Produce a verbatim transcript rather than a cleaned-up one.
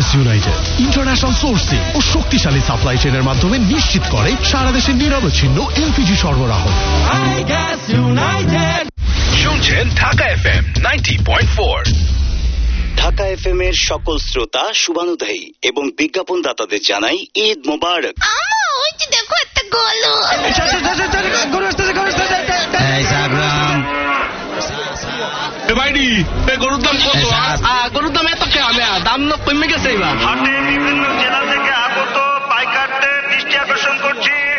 Gas United international sourcing ও শক্তিশালী supply চেইনের মাধ্যমে নিশ্চিত করে সারা দেশে নিরবচ্ছিন্ন এলপিজি সরবরাহ। শুনছেন Dhaka FM ninety point four. Dhaka FM এর সকল শ্রোতা শুভানুধ্যায়ী এবং বিজ্ঞাপন দাতাদের জানাই ঈদ মোবারক। দেখো একটা গরু গরুর দাম কত? গরুর দাম এত দাম কমে গেছে। হাটে বিভিন্ন জেলা থেকে আগত পাইকারদের দৃষ্টি আকর্ষণ করছি